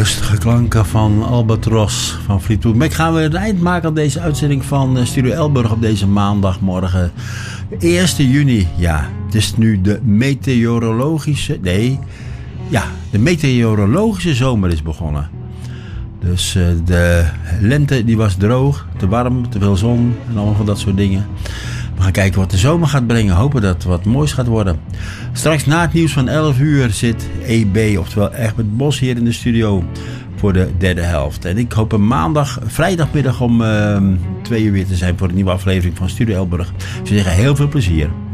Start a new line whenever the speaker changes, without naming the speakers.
Rustige klanken van Albatros van Fleetwood Mac. Gaan we het eind maken aan deze uitzending van Studio Elburg op deze maandagmorgen 1 juni. Ja, het is nu de meteorologische zomer is begonnen. Dus de lente die was droog, te warm, te veel zon en allemaal van dat soort dingen. We gaan kijken wat de zomer gaat brengen. Hopen dat het wat moois gaat worden. Straks na het nieuws van 11 uur zit EB, oftewel Egbert Bos, hier in de studio voor de derde helft. En ik hoop vrijdagmiddag om 2 uur weer te zijn voor een nieuwe aflevering van Studio Elburg. Ik zou zeggen, heel veel plezier.